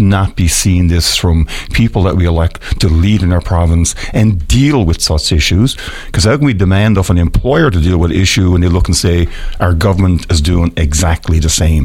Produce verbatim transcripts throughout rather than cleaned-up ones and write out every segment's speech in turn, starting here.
not be seeing this from people that we elect to lead in our province and deal with such issues. Because how can we demand of an employer to deal with an issue when they look and say our government is doing exactly the same?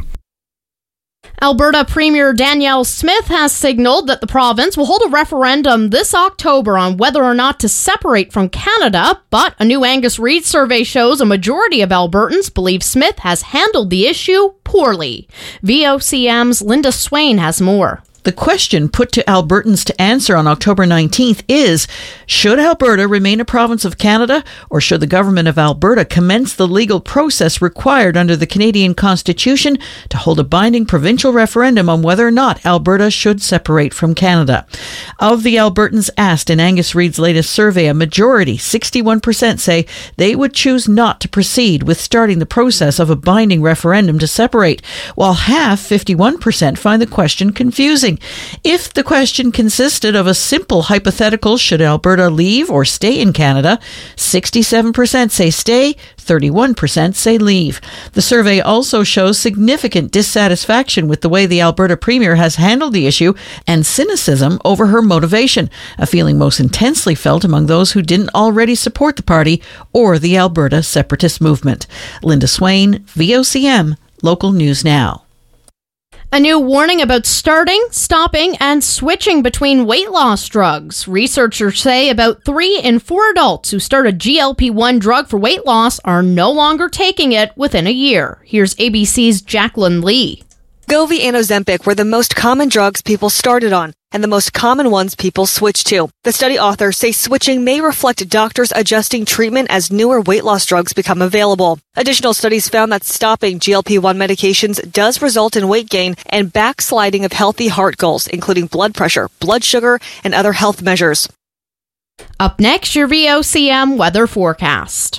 Alberta Premier Danielle Smith has signaled that the province will hold a referendum this October on whether or not to separate from Canada, but a new Angus Reid survey shows a majority of Albertans believe Smith has handled the issue poorly. V O C M's Linda Swain has more. The question put to Albertans to answer on October nineteenth is, should Alberta remain a province of Canada, or should the government of Alberta commence the legal process required under the Canadian Constitution to hold a binding provincial referendum on whether or not Alberta should separate from Canada? Of the Albertans asked in Angus Reid's latest survey, a majority, sixty-one percent, say they would choose not to proceed with starting the process of a binding referendum to separate, while half, fifty-one percent, find the question confusing. If the question consisted of a simple hypothetical, should Alberta leave or stay in Canada, sixty-seven percent say stay, thirty-one percent say leave. The survey also shows significant dissatisfaction with the way the Alberta Premier has handled the issue and cynicism over her motivation, a feeling most intensely felt among those who didn't already support the party or the Alberta separatist movement. Linda Swain, V O C M, Local News Now. A new warning about starting, stopping, and switching between weight loss drugs. Researchers say about three in four adults who start a G L P one drug for weight loss are no longer taking it within a year. Here's A B C's Jacqueline Lee. Wegovy and Ozempic were the most common drugs people started on, and the most common ones people switched to. The study authors say switching may reflect doctors adjusting treatment as newer weight loss drugs become available. Additional studies found that stopping G L P one medications does result in weight gain and backsliding of healthy heart goals, including blood pressure, blood sugar, and other health measures. Up next, your V O C M weather forecast.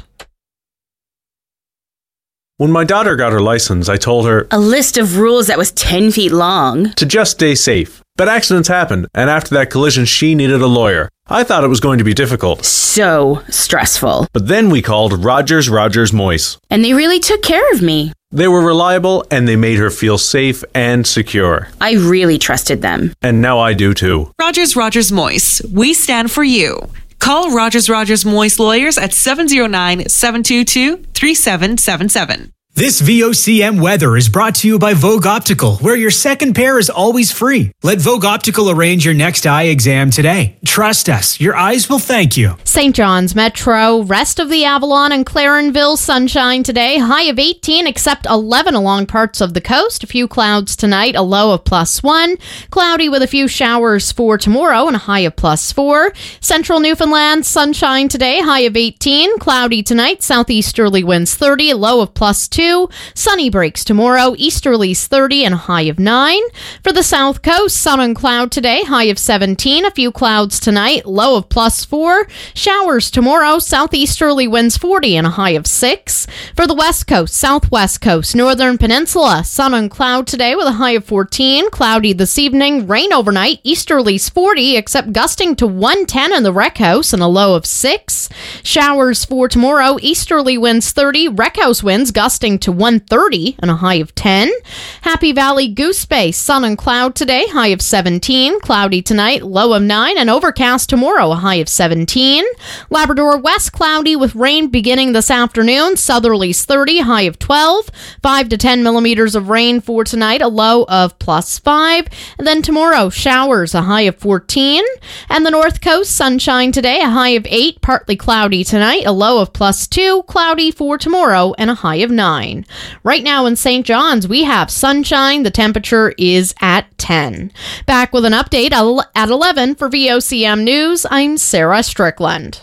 When my daughter got her license, I told her a list of rules that was ten feet long to just stay safe. But accidents happened, and after that collision, she needed a lawyer. I thought it was going to be difficult. So stressful. But then we called Rogers Rogers Moise. And they really took care of me. They were reliable, and they made her feel safe and secure. I really trusted them. And now I do too. Rogers Rogers Moise. We stand for you. Call Rogers Rogers Moise Lawyers at seven oh nine, seven two two, three seven seven seven. This V O C M weather is brought to you by Vogue Optical, where your second pair is always free. Let Vogue Optical arrange your next eye exam today. Trust us, your eyes will thank you. Saint John's Metro, rest of the Avalon and Clarenville, sunshine today, high of eighteen, except eleven along parts of the coast. A few clouds tonight, a low of plus one. Cloudy with a few showers for tomorrow and a high of plus four. Central Newfoundland, sunshine today, high of eighteen. Cloudy tonight, southeasterly winds thirty, a low of plus two. Sunny breaks tomorrow, easterlies thirty and a high of nine. For the south coast, sun and cloud today, high of seventeen. A few clouds tonight, low of plus four. Showers tomorrow, southeasterly winds forty and a high of six. For the west coast, southwest coast, northern peninsula, sun and cloud today with a high of fourteen. Cloudy this evening, rain overnight, easterlies forty, except gusting to one ten in the Rec House and a low of six. Showers for tomorrow, easterly winds thirty, Rec House winds gusting to one thirty and a high of ten. Happy Valley Goose Bay, sun and cloud today, high of seventeen. Cloudy tonight, low of nine, and overcast tomorrow, a high of seventeen. Labrador West, cloudy with rain beginning this afternoon, southerlies thirty, high of twelve. five to ten millimeters of rain for tonight, a low of plus five. And then tomorrow, showers, a high of fourteen. And the North Coast, sunshine today, a high of eight, partly cloudy tonight, a low of plus two. Cloudy for tomorrow and a high of nine. Right now in Saint John's, we have sunshine. The temperature is at ten. Back with an update at eleven for V O C M News. I'm Sarah Strickland.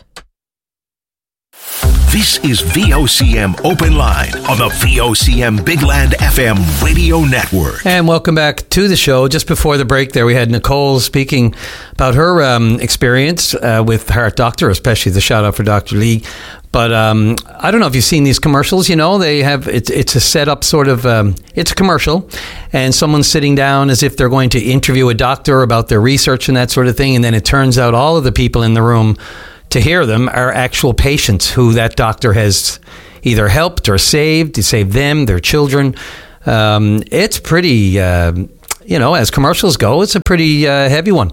This is V O C M Open Line on the V O C M Big Land F M radio network. And welcome back to the show. Just before the break there, we had Nicole speaking about her um, experience uh, with Heart Doctor, especially the shout out for Doctor Lee. But um, I don't know if you've seen these commercials. You know, they have it's it's a setup sort of um, it's a commercial, and someone's sitting down as if they're going to interview a doctor about their research and that sort of thing, and then it turns out all of the people in the room to hear them are actual patients who that doctor has either helped or saved, to save them, their children. Um, it's pretty. Uh, you know, as commercials go, it's a pretty uh, heavy one.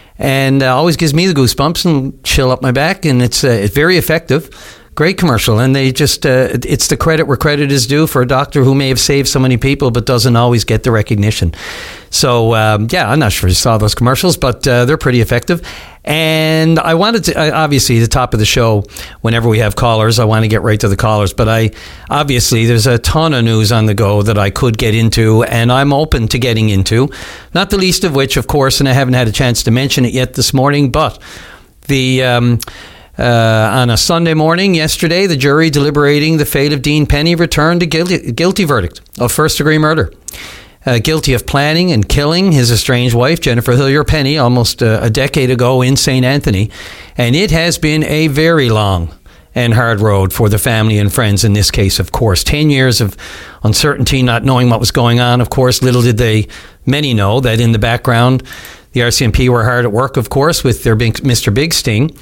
And uh, always gives me the goosebumps and chill up my back. And it's, uh, it's very effective. Great commercial, and they just, uh, it's the credit where credit is due for a doctor who may have saved so many people but doesn't always get the recognition. So, um, yeah, I'm not sure you saw those commercials, but uh, they're pretty effective. And I wanted to, uh, obviously, the top of the show, whenever we have callers, I want to get right to the callers. But I, obviously, there's a ton of news on the go that I could get into, and I'm open to getting into. Not the least of which, of course, and I haven't had a chance to mention it yet this morning, but the... Um, Uh, on a Sunday morning yesterday, the jury deliberating the fate of Dean Penny returned a guilty, guilty verdict of first-degree murder. Uh, guilty of planning and killing his estranged wife, Jennifer Hillier Penny, almost uh, a decade ago in Saint Anthony. And it has been a very long and hard road for the family and friends in this case, of course. Ten years of uncertainty, not knowing what was going on. Of course, little did they, many know, that in the background, the R C M P were hard at work, of course, with their big, Mister Big Sting.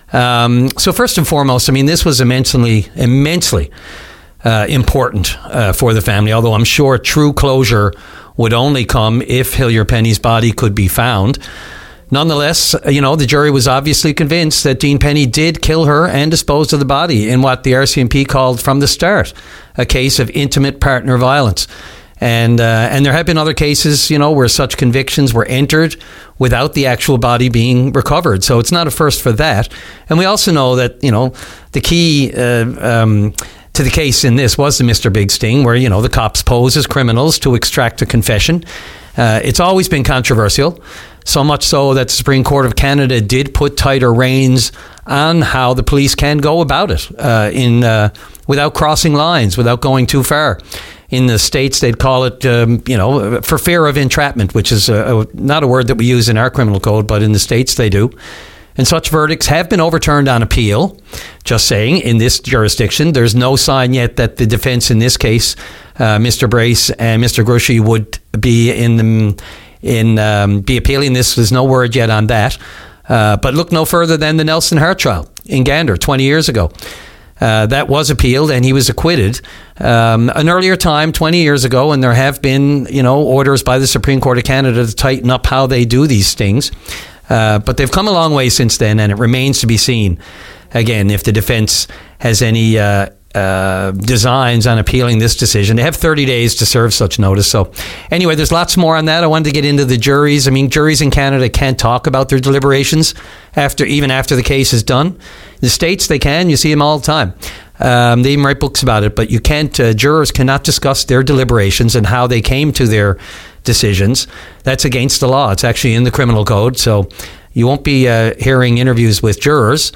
Um, so first and foremost, I mean, this was immensely, immensely uh, important uh, for the family, although I'm sure true closure would only come if Hillier Penny's body could be found. Nonetheless, you know, the jury was obviously convinced that Dean Penny did kill her and disposed of the body in what the R C M P called from the start a case of intimate partner violence. And uh, and there have been other cases, you know, where such convictions were entered without the actual body being recovered. So it's not a first for that. And we also know that, you know, the key uh, um, to the case in this was the Mister Big Sting, where, you know, the cops pose as criminals to extract a confession. Uh, it's always been controversial, so much so that the Supreme Court of Canada did put tighter reins on how the police can go about it uh, in uh, without crossing lines, without going too far. In the States, they'd call it, um, you know, for fear of entrapment, which is a, a, not a word that we use in our criminal code, but in the States they do. And such verdicts have been overturned on appeal. Just saying, in this jurisdiction, there's no sign yet that the defense in this case, uh, Mister Brace and Mister Grushy, would be in the, in um, be appealing this. There's no word yet on that. Uh, but look no further than the Nelson Hart trial in Gander twenty years ago. Uh, that was appealed and he was acquitted. Um, an earlier time, twenty years ago, and there have been, you know, orders by the Supreme Court of Canada to tighten up how they do these things. Uh, but they've come a long way since then, and it remains to be seen, again, if the defense has any uh, uh, designs on appealing this decision. They have thirty days to serve such notice. So anyway, there's lots more on that. I wanted to get into the juries. I mean, juries in Canada can't talk about their deliberations after, even after the case is done. In the States, they can. You see them all the time. Um, they even write books about it, but you can't, uh, jurors cannot discuss their deliberations and how they came to their decisions. That's against the law. It's actually in the criminal code. So you won't be uh, hearing interviews with jurors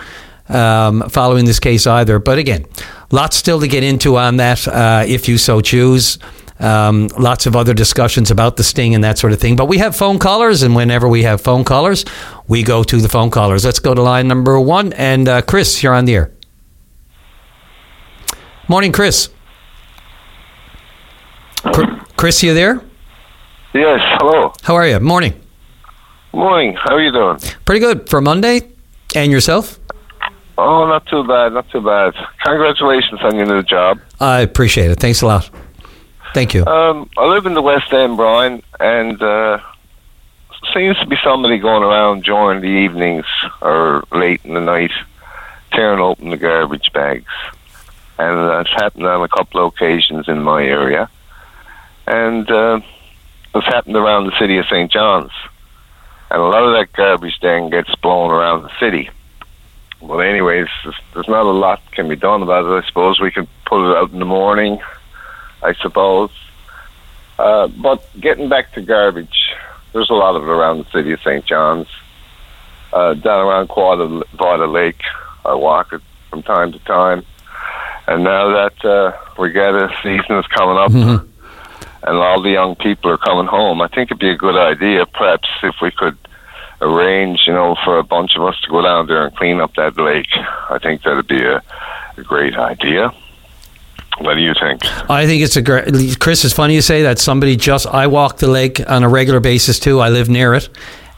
um, following this case either. But again, lots still to get into on that uh, if you so choose. Um, lots of other discussions about the sting and that sort of thing. But we have phone callers, and whenever we have phone callers, we go to the phone callers. Let's go to line number one. And uh, Chris, you're on the air. Morning, Chris. Chris, you there? Yes, hello. How are you? Morning. Morning. How are you doing? Pretty good for Monday. And yourself? Oh, not too bad, not too bad. Congratulations on your new job. I appreciate it. Thanks a lot. Thank you. Um, I live in the West End, Brian, and uh, seems to be somebody going around during the evenings or late in the night tearing open the garbage bags. And that's happened on a couple of occasions in my area. And uh, it's happened around the city of Saint John's. And a lot of that garbage then gets blown around the city. Well, anyways, there's, there's not a lot can be done about it. I suppose we can put it out in the morning, I suppose. Uh, but getting back to garbage, there's a lot of it around the city of Saint John's. Uh, down around Quad Vada Lake, I walk it from time to time. And now that uh, regatta season is coming up, mm-hmm. and all the young people are coming home, I think it'd be a good idea, perhaps, if we could arrange, you know, for a bunch of us to go down there and clean up that lake. I think that'd be a, a great idea. What do you think? I think it's a great... Chris, it's funny you say that. Somebody just... I walk the lake on a regular basis, too. I live near it.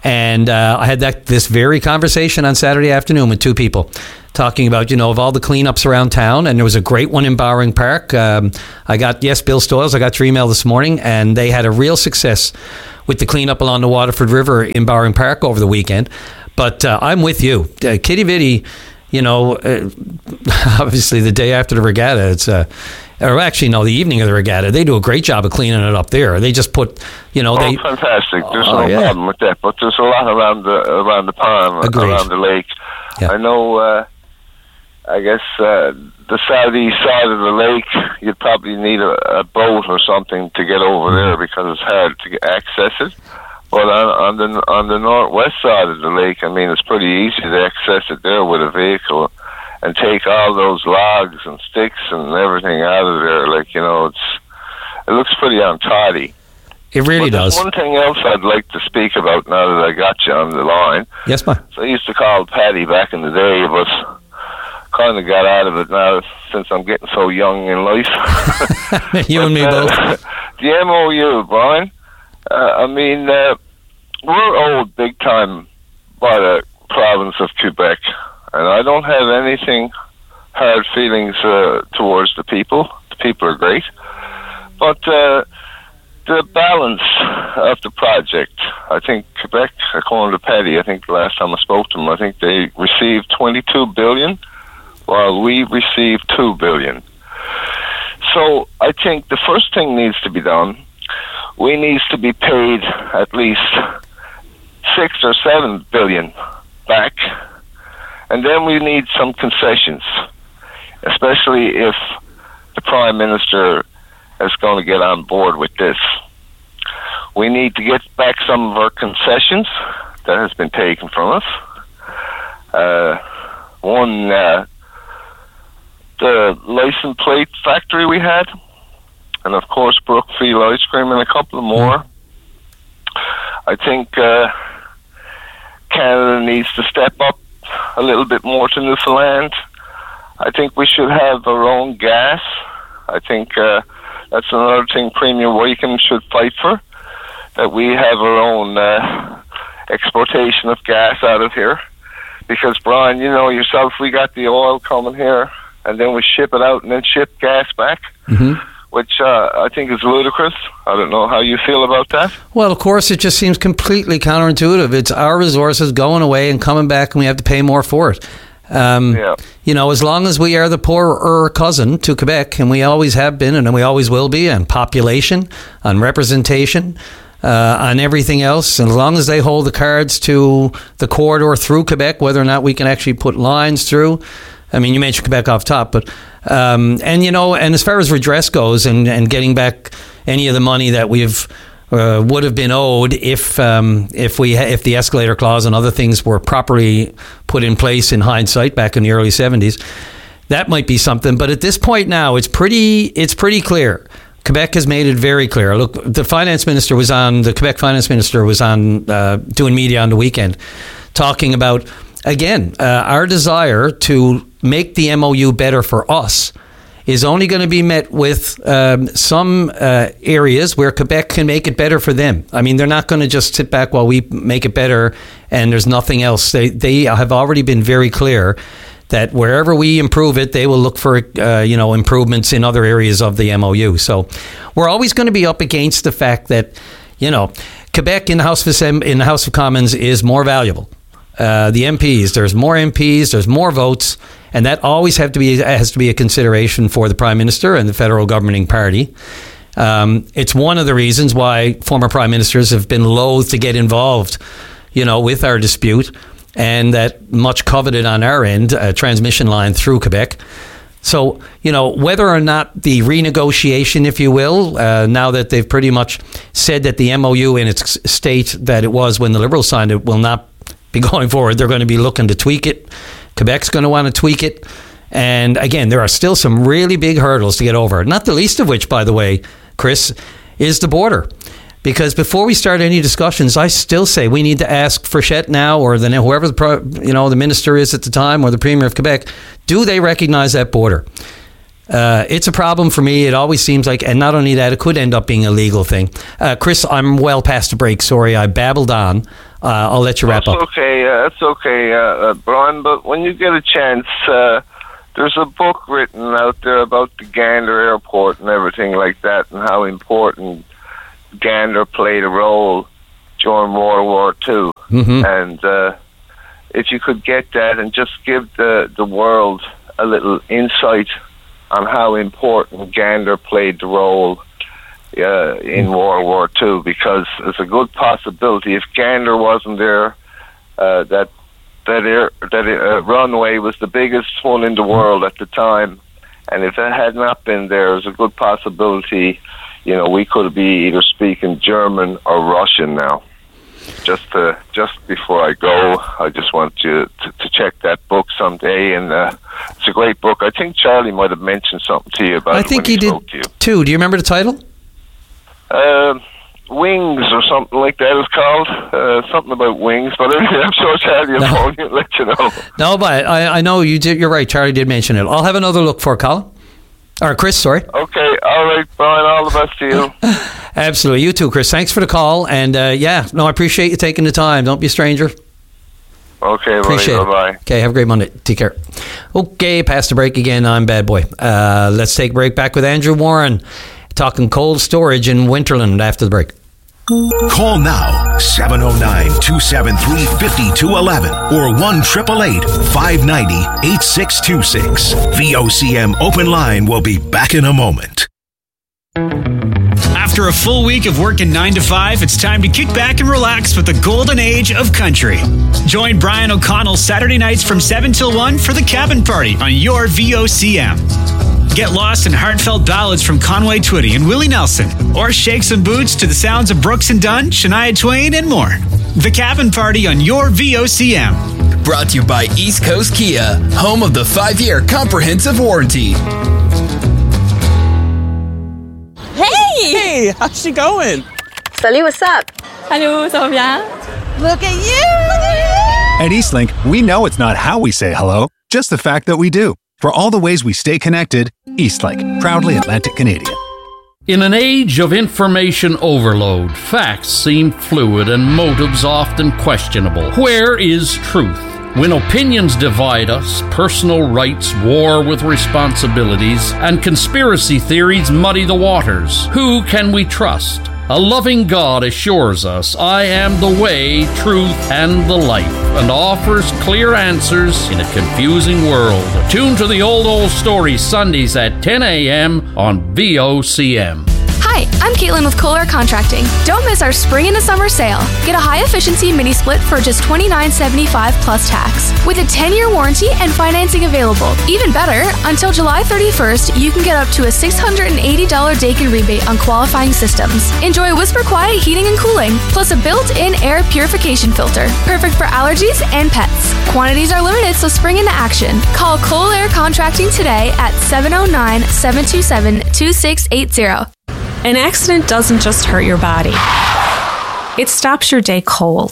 And uh, I had that this very conversation on Saturday afternoon with two people talking about, you know, of all the cleanups around town. And there was a great one in Bowring Park. Um, I got, yes, Bill Stoyles, I got your email this morning, and they had a real success with the cleanup along the Waterford River in Bowring Park over the weekend. But uh, I'm with you. Uh, Kitty Vitty, you know, uh, obviously the day after the regatta, it's uh, or actually, no, the evening of the regatta, they do a great job of cleaning it up there. They just put, you know, oh, they... fantastic. There's oh, no yeah. problem with that. But there's a lot around the around the pond, Agreed. around the lake. Yeah. I know, uh, I guess, uh, the southeast side of the lake, you'd probably need a, a boat or something to get over Mm-hmm. there because it's hard to get access it. But on, on the on the northwest side of the lake, I mean, it's pretty easy to access it there with a vehicle and take all those logs and sticks and everything out of there. Like, you know, it's it looks pretty untidy. It really but does. There's one thing else I'd like to speak about now that I got you on the line. Yes, ma'am. So I used to call Paddy back in the day, but kind of got out of it now since I'm getting so young in life. You but, and me uh, both. The M O U, Brian. Uh, I mean, uh, we're owed big time by the province of Quebec, and I don't have anything hard feelings uh, towards the people. The people are great, but uh, the balance of the project, I think Quebec, according to Paddy, I think the last time I spoke to him, I think they received twenty-two billion, while we received two billion. So I think the first thing needs to be done. We need to be paid at least six or seven billion back, and then we need some concessions, especially if the Prime Minister is going to get on board with this. We need to get back some of our concessions that has been taken from us. Uh, one, uh, the license plate factory we had, and of course Brookfield Ice Cream and a couple of more. I think uh, Canada needs to step up a little bit more to Newfoundland. I think we should have our own gas. I think uh, that's another thing Premier Wycombe should fight for, that we have our own uh, exportation of gas out of here. Because, Brian, you know yourself, we got the oil coming here, and then we ship it out and then ship gas back. Mm-hmm. Which uh, I think is ludicrous. I don't know how you feel about that. Well, of course, it just seems completely counterintuitive. It's our resources going away and coming back, and we have to pay more for it. Um, yeah. You know, as long as we are the poorer cousin to Quebec, and we always have been, and we always will be, on population, on representation, uh, on everything else, and as long as they hold the cards to the corridor through Quebec, whether or not we can actually put lines through. I mean, you mentioned Quebec off top, but um, and you know, and as far as redress goes, and, and getting back any of the money that we've uh, would have been owed if um, if we ha- if the escalator clause and other things were properly put in place in hindsight back in the early seventies, that might be something. But at this point now, it's pretty it's pretty clear. Quebec has made it very clear. Look, the finance minister was on the Quebec finance minister was on uh, doing media on the weekend, talking about. Again, uh, our desire to make the M O U better for us is only going to be met with um, some uh, areas where Quebec can make it better for them. I mean, they're not going to just sit back while we make it better and there's nothing else. They they have already been very clear that wherever we improve it, they will look for uh, you know improvements in other areas of the M O U. So we're always going to be up against the fact that you know Quebec in the House of Assembly, in the House of Commons is more valuable. Uh, the M Ps, there's more M Ps, there's more votes, and that always have to be has to be a consideration for the Prime Minister and the federal governing party. Um, it's one of the reasons why former Prime Ministers have been loath to get involved, you know, with our dispute, and that much coveted on our end uh, transmission line through Quebec. So, you know, whether or not the renegotiation, if you will, uh, now that they've pretty much said that the M O U in its state that it was when the Liberals signed it will not be going forward. They're going to be looking to tweak it. Quebec's going to want to tweak it. And again, there are still some really big hurdles to get over. Not the least of which, by the way, Chris, is the border. Because before we start any discussions, I still say we need to ask Frechette now, or the, whoever the, you know, the minister is at the time, or the Premier of Quebec, do they recognize that border? Uh, it's a problem for me. It always seems like, and not only that, it could end up being a legal thing. Uh, Chris, I'm well past the break. Sorry, I babbled on. Uh, I'll let you wrap that's up. Okay, uh, that's okay, uh, uh, Brian. But when you get a chance, uh, there's a book written out there about the Gander Airport and everything like that, and how important Gander played a role during World War Two. Mm-hmm. And uh, if you could get that and just give the, the world a little insight on how important Gander played the role uh, in World War Two, because there's a good possibility if Gander wasn't there, uh, that that air, that uh, runway was the biggest one in the world at the time, and if it had not been there, there's a good possibility, you know, we could be either speaking German or Russian now. Just to, just before I go, I just want you to, to check that book someday, and uh, it's a great book. I think Charlie might have mentioned something to you about I it think when he, he spoke did to you. too. Do you remember the title? Uh, Wings or something like that is called. Uh, something about wings, but I'm sure Charlie will No. phone you and let you know. No, but I, I know you did. You're right. Charlie did mention it. I'll have another look for it, Colin. Or Chris, sorry. Okay, all right, Brian, all the best to you. Absolutely. You too, Chris. Thanks for the call. And uh, yeah, no, I appreciate you taking the time. Don't be a stranger. Okay, Appreciate bye, it. bye-bye. Okay, have a great Monday. Take care. Okay, past the break again. I'm Bad Boy. Uh, let's take a break back with Andrew Warren talking cold storage in Winterland after the break. Call now, seven oh nine, two seven three, five two one one or one eight eight eight, five nine zero, eight six two six. V O C M Open Line will be back in a moment. After a full week of working nine to five, it's time to kick back and relax with the golden age of country. Join Brian O'Connell Saturday nights from seven till one for the Cabin Party on your V O C M. Get lost in heartfelt ballads from Conway Twitty and Willie Nelson, or shake some boots to the sounds of Brooks and Dunn, Shania Twain, and more. The Cabin Party on your V O C M. Brought to you by East Coast Kia, home of the five-year comprehensive warranty. Hey! Hey, how's she going? Salut, what's up? Hello, ça va bien? Look at you! At Eastlink, we know it's not how we say hello, just the fact that we do. For all the ways we stay connected, Eastlink, proudly Atlantic Canadian. In an age of information overload, facts seem fluid and motives often questionable. Where is truth? When opinions divide us, personal rights war with responsibilities, and conspiracy theories muddy the waters, who can we trust? A loving God assures us, I am the way, truth, and the life, and offers clear answers in a confusing world. Tune to the Old Old Story Sundays at ten a.m. on V O C M. Hi, I'm Caitlin with Kohler Contracting. Don't miss our spring and the summer sale. Get a high-efficiency mini-split for just twenty-nine seventy-five plus tax, with a ten-year warranty and financing available. Even better, until July thirty-first, you can get up to a six hundred eighty dollars Daikin rebate on qualifying systems. Enjoy Whisper Quiet heating and cooling, plus a built-in air purification filter. Perfect for allergies and pets. Quantities are limited, so spring into action. Call Kohler Contracting today at seven oh nine, seven two seven, two six eight zero. An accident doesn't just hurt your body. It stops your day cold.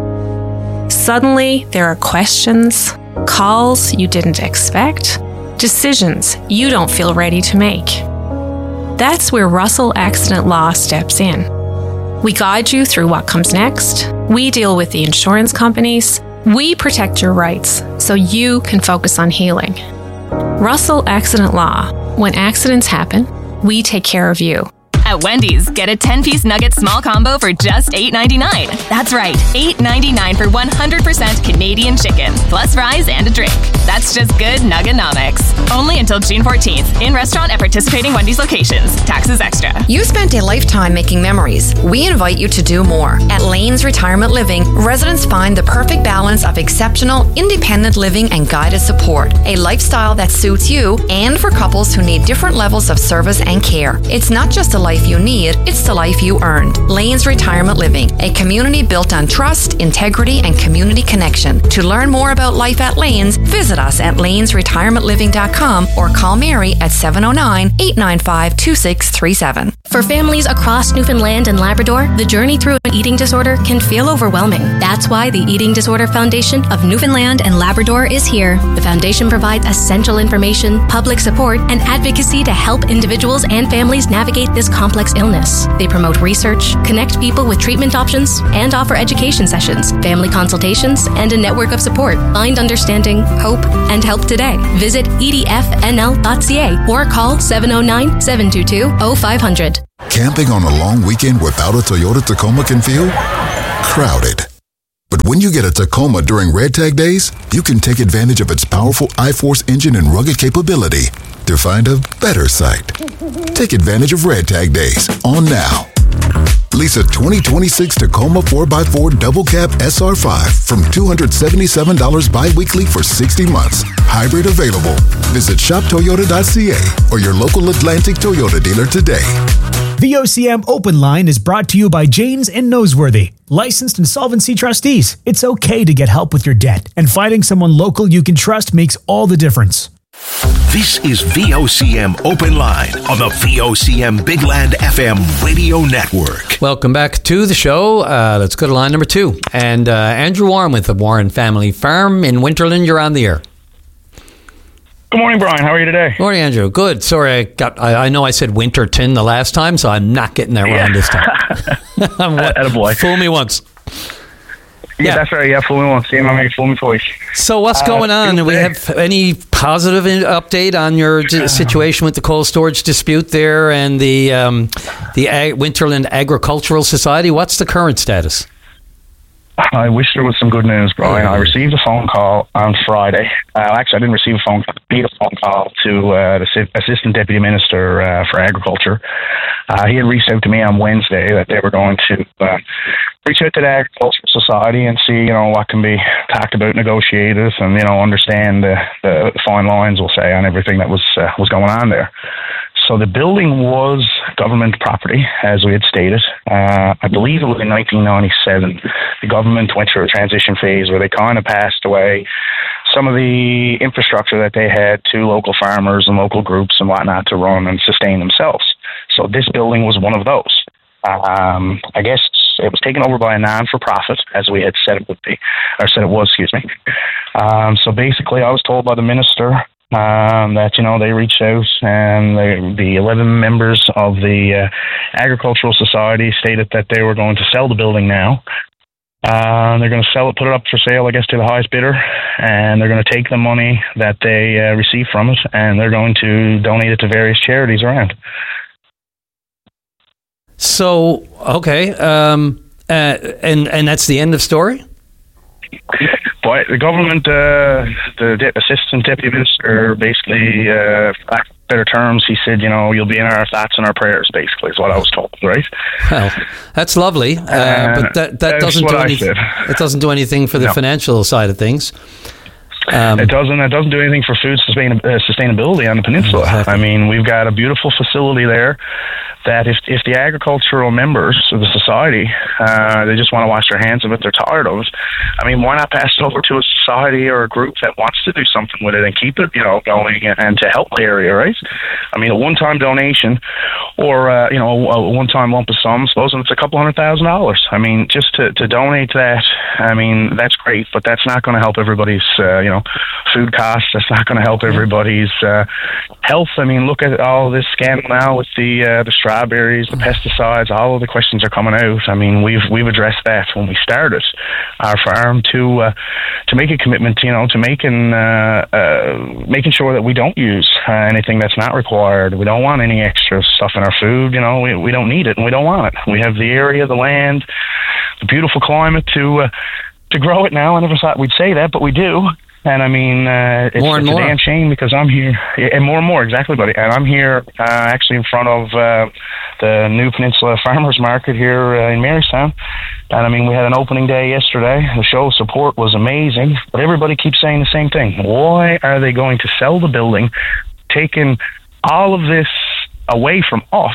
Suddenly, there are questions, calls you didn't expect, decisions you don't feel ready to make. That's where Russell Accident Law steps in. We guide you through what comes next. We deal with the insurance companies. We protect your rights so you can focus on healing. Russell Accident Law. When accidents happen, we take care of you. At Wendy's, get a ten-piece nugget small combo for just eight ninety-nine. That's right, eight ninety-nine for one hundred percent Canadian chicken, plus fries and a drink. That's just good Nuggenomics. Only until June fourteenth, in restaurant at participating Wendy's locations. Taxes extra. You spent a lifetime making memories. We invite you to do more. At Lane's Retirement Living, residents find the perfect balance of exceptional, independent living and guided support. A lifestyle that suits you and for couples who need different levels of service and care. It's not just a life life you need, it's the life you earned. Lanes Retirement Living, a community built on trust, integrity, and community connection. To learn more about life at Lanes, visit us at lanes retirement living dot com or call Mary at seven oh nine, eight nine five, two six three seven. For families across Newfoundland and Labrador, the journey through an eating disorder can feel overwhelming. That's why the Eating Disorder Foundation of Newfoundland and Labrador is here. The foundation provides essential information, public support, and advocacy to help individuals and families navigate this complex illness. They promote research, connect people with treatment options, and offer education sessions, family consultations, and a network of support. Find understanding, hope, and help today. Visit e d f n l dot c a or call seven oh nine, seven two two, oh five hundred. Camping on a long weekend without a Toyota Tacoma can feel crowded. But when you get a Tacoma during Red Tag Days, you can take advantage of its powerful I-Force engine and rugged capability to find a better site. Take advantage of Red Tag Days on now. Lease a twenty twenty-six Tacoma four by four Double Cab S R five from two hundred seventy-seven dollars bi-weekly for sixty months. Hybrid available. Visit shop toyota dot c a or your local Atlantic Toyota dealer today. V O C M Open Line is brought to you by Janes and Noseworthy, licensed insolvency trustees. It's okay to get help with your debt, and finding someone local you can trust makes all the difference. This is V O C M Open Line on the V O C M Big Land F M radio network. Welcome back to the show. Uh, let's go to line number two. And uh, Andrew Warren with the Warren Family Farm in Winterland. You're on the air. Good morning, Brian. How are you today? Morning, Andrew. Good. Sorry, I got. I, I know I said Winterton the last time, so I'm not getting that yeah. wrong this time. I'm, Attaboy. Fool me once. Yeah, yeah, that's right. Yeah, fool me once. See, I make fool me twice. So what's uh, going on? Do we have any positive update on your d- situation with the cold storage dispute there and the um, the Ag- Winterland Agricultural Society? What's the current status? I wish there was some good news, Brian. I received a phone call on Friday. Uh, actually, I didn't receive a phone call. I made a phone call to uh, the Assistant Deputy Minister uh, for Agriculture. Uh, he had reached out to me on Wednesday that they were going to uh, reach out to the Agricultural Society and see, you know, what can be talked about, negotiated, and, you know, understand the, the fine lines, we'll say, on everything that was uh, was going on there. So the building was government property, as we had stated. Uh, I believe it was in nineteen ninety-seven. The government went through a transition phase where they kind of passed away some of the infrastructure that they had to local farmers and local groups and whatnot to run and sustain themselves. So this building was one of those. Um, I guess it was taken over by a non-for-profit, as we had said it would be, or said it was, excuse me. Um, so basically, I was told by the minister Um, that, you know, they reached out and they, the eleven members of the uh, Agricultural Society stated that they were going to sell the building now. Uh, they're going to sell it, put it up for sale, I guess, to the highest bidder, and they're going to take the money that they uh, receive from it, and they're going to donate it to various charities around. So, okay, um, uh, and and that's the end of story? But the government, uh, the de- assistant deputy minister, basically, uh, for better terms, he said, you know, you'll be in our thoughts and our prayers, basically, is what I was told, right? Well, that's lovely, uh, uh, but that, that doesn't do anything. It doesn't do anything for the no. financial side of things. Um, it doesn't. It doesn't do anything for food sustain- uh, sustainability on the peninsula. Exactly. I mean, we've got a beautiful facility there that if if the agricultural members of the society, uh, they just want to wash their hands of it, they're tired of it. I mean, why not pass it over to a society or a group that wants to do something with it and keep it, you know, going and to help the area, right? I mean, a one-time donation or uh, you know, a one-time lump of sum, supposing it's a couple hundred thousand dollars. I mean, just to, to donate that, I mean, that's great, but that's not going to help everybody's, uh, you know, food costs. That's not going to help everybody's uh, health. I mean, look at all this scandal now with the uh, the strawberries, the pesticides. All of the questions are coming out. I mean, we've we've addressed that when we started our farm to uh, to make a commitment, you know, to making uh, uh, making sure that we don't use uh, anything that's not required. We don't want any extra stuff in our food. You know, we we don't need it and we don't want it. We have the area, the land, the beautiful climate to uh, to grow it now. I never thought we'd say that, but we do. And I mean, uh, it's, more and it's more. a damn shame because I'm here, and more and more, exactly, buddy. And I'm here uh, actually in front of uh, the New Peninsula Farmers Market here uh, in Marystown. And I mean, we had an opening day yesterday. The show of support was amazing, but everybody keeps saying the same thing. Why are they going to sell the building, taking all of this away from us,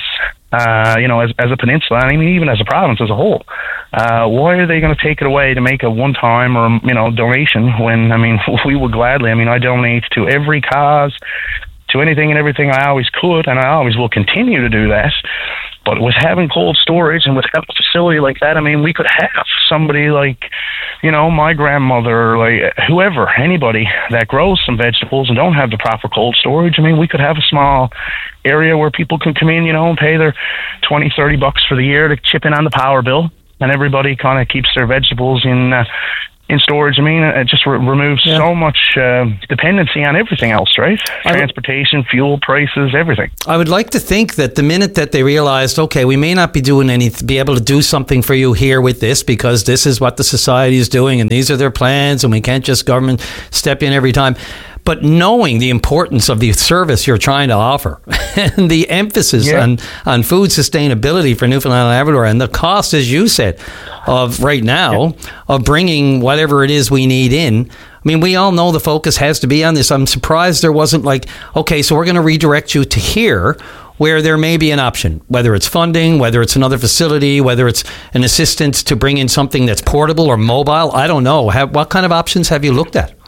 Uh, you know, as, as a peninsula, I mean, even as a province as a whole. Uh, why are they going to take it away to make a one-time or, you know, donation when, I mean, we would gladly, I mean, I donate to every cause, to anything and everything I always could, and I always will continue to do that. But with having cold storage and with having a facility like that, I mean, we could have somebody like, you know, my grandmother, like whoever, anybody that grows some vegetables and don't have the proper cold storage. I mean, we could have a small area where people can come in, you know, and pay their twenty, thirty bucks for the year to chip in on the power bill, and everybody kind of keeps their vegetables in uh, in storage. I mean, it just re- removes yeah. so much uh, dependency on everything else, right? I Transportation, fuel prices, everything. I would like to think that the minute that they realized, okay, we may not be doing any, be able to do something for you here with this because this is what the society is doing and these are their plans and we can't just government step in every time. But knowing the importance of the service you're trying to offer and the emphasis yeah. on, on food sustainability for Newfoundland and Labrador and the cost, as you said, of right now yeah. of bringing whatever it is we need in. I mean, we all know the focus has to be on this. I'm surprised there wasn't like, okay, so we're going to redirect you to here where there may be an option, whether it's funding, whether it's another facility, whether it's an assistance to bring in something that's portable or mobile. I don't know. Have, what kind of options have you looked at?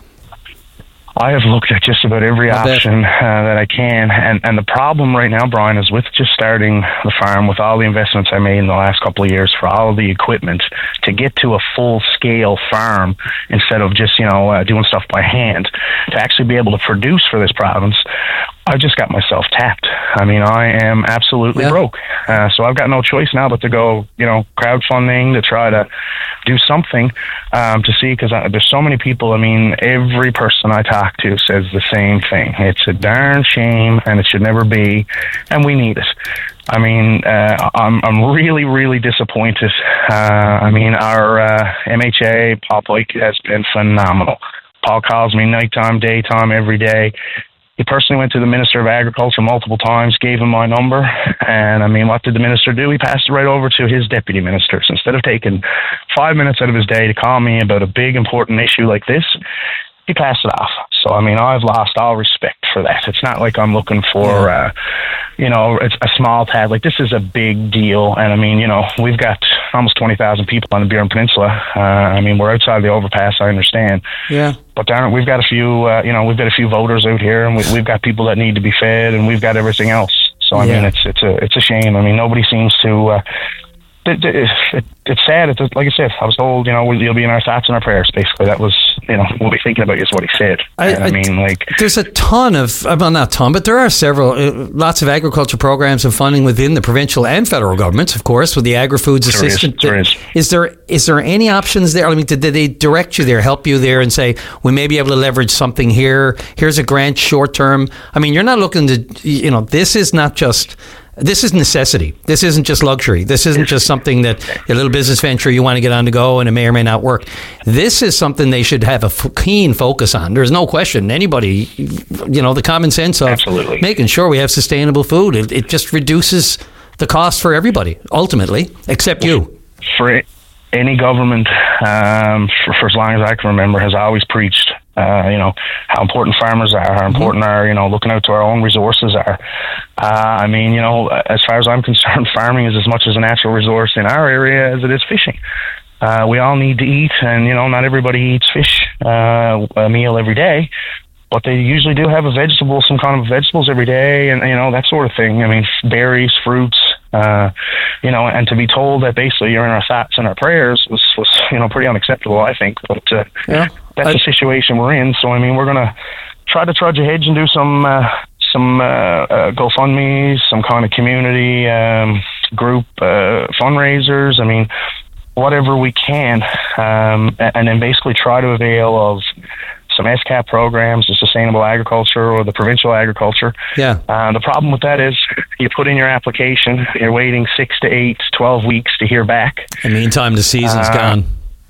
I have looked at just about every option uh, that I can, and, and the problem right now, Brian, is with just starting the farm, with all the investments I made in the last couple of years for all of the equipment, to get to a full-scale farm instead of just, you know, uh, doing stuff by hand, to actually be able to produce for this province, I've just got myself tapped. I mean, I am absolutely yeah. broke. Uh, so I've got no choice now but to go, you know, crowdfunding to try to do something um, to see, because there's so many people. I mean, every person I talk to says the same thing. It's a darn shame, and it should never be, and we need it. I mean, uh, I'm I'm really, really disappointed. Uh, I mean, our uh, M H A, Paul Pike, has been phenomenal. Paul calls me nighttime, daytime, every day. He personally went to the Minister of Agriculture multiple times, gave him my number, and I mean, what did the minister do? He passed it right over to his deputy ministers. Instead of taking five minutes out of his day to call me about a big, important issue like this, he passed it off. So, I mean, I've lost all respect for that. It's not like I'm looking for, uh, you know, it's a small tad. Like, this is a big deal. And, I mean, you know, we've got almost twenty thousand people on the Burin Peninsula. Uh, I mean, we're outside the overpass, I understand. Yeah. But darn it, we've got a few, uh, you know, we've got a few voters out here, and we, we've got people that need to be fed, and we've got everything else. So, I yeah. mean, it's it's a it's a shame. I mean, nobody seems to... Uh, It, it, it, it's sad. It's like I said, I was told, you know, you'll be in our thoughts and our prayers. Basically, that was, you know, we'll be thinking about you is what he said. I, and I, I mean, like, there's a ton of, well, not a ton, but there are several, uh, lots of agriculture programs and funding within the provincial and federal governments, of course, with the Agri-Foods there Assistant. Is, there is. Is there is there any options there? I mean, did, did they direct you there, help you there, and say we may be able to leverage something here? Here's a grant, short term. I mean, you're not looking to, you know, this is not just. This is necessity. This isn't just luxury. This isn't just something that a little business venture you want to get on to go and it may or may not work. This is something they should have a f- keen focus on. There's no question. Anybody, you know, the common sense of Absolutely. making sure we have sustainable food. It, it just reduces the cost for everybody, ultimately, except you. For any government, um, for, for as long as I can remember, has always preached Uh, you know, how important farmers are, how important mm-hmm. our, you know, looking out to our own resources are. Uh, I mean, you know, as far as I'm concerned, farming is as much as a natural resource in our area as it is fishing. Uh, we all need to eat, and, you know, not everybody eats fish uh, a meal every day, but they usually do have a vegetable, some kind of vegetables every day, and, you know, that sort of thing. I mean, berries, fruits, uh, you know, and to be told that basically you're in our thoughts and our prayers was, was you know, pretty unacceptable, I think. But uh, yeah. that's I, the situation we're in. So, I mean, we're going to try to trudge ahead and do some uh, some uh, uh, GoFundMes, some kind of community um, group uh, fundraisers. I mean, whatever we can, um, and then basically try to avail of some S C A P programs, the Sustainable Agriculture or the Provincial Agriculture. Yeah. Uh, the problem with that is you put in your application, you're waiting six to eight, twelve weeks to hear back. In the meantime, the season's uh, gone.